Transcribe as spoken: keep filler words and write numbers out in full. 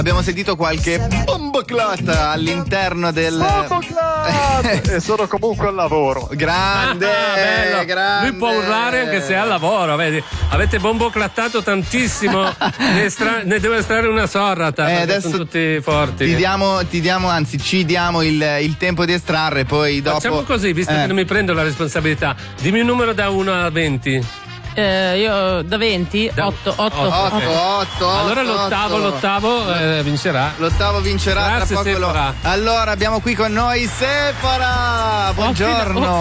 Abbiamo sentito qualche bomboclat all'interno del Bomboclat! E sono comunque al lavoro. Grande, Ah, bello. grande. Lui può urlare anche se è al lavoro, vedi? Avete bomboclattato tantissimo. ne, estra- ne devo estrarre una sorrata. Eh, perché adesso sono tutti forti. Ti diamo, ti diamo, anzi, ci diamo il, il tempo di estrarre, poi dopo. Facciamo così, visto eh. che non mi prendo la responsabilità. Dimmi un numero da uno a venti. Eh, io da venti, Da- otto, otto. otto. otto, otto, Allora otto, l'ottavo, otto. l'ottavo eh, vincerà. L'ottavo vincerà. Grazie, tra poco lo- Sephora. Allora abbiamo qui con noi Sephora. Buongiorno.